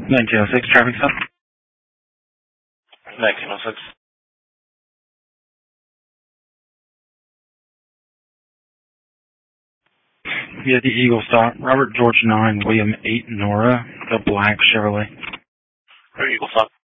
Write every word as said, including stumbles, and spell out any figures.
nineteen oh six, traffic stop. nineteen oh six. Yeah, the Eagle stop. Robert George nine, William eight, Nora, the black Chevrolet. Or Eagle stop.